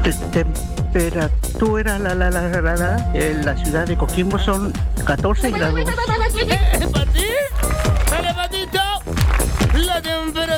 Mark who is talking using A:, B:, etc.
A: Temperatura en la ciudad de Coquimbo son 14 grados.
B: ¿Para ti? ¡Dale, patito! La temperatura